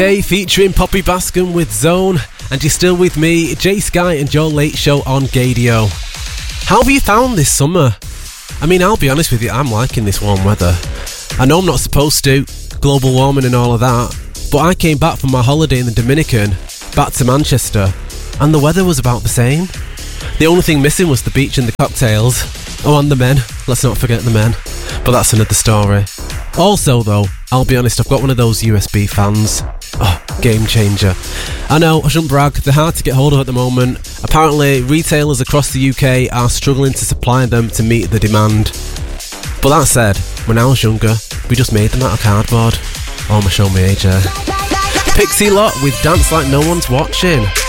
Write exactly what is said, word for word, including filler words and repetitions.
Hey, featuring Poppy Bascom with Zone, and you're still with me, Jay Sky, and your late show on Gadio. How have you found this summer? I mean, I'll be honest with you, I'm liking this warm weather. I know I'm not supposed to, global warming and all of that, but I came back from my holiday in the Dominican, back to Manchester, and the weather was about the same. The only thing missing was the beach and the cocktails. Oh, and the men. Let's not forget the men. But that's another story. Also, though, I'll be honest, I've got one of those U S B fans. Oh, game changer. I know, I shouldn't brag, they're hard to get hold of at the moment. Apparently, retailers across the U K are struggling to supply them to meet the demand. But that said, when I was younger, we just made them out of cardboard. Oh, my show me age. Pixie Lot with Dance Like No One's Watching.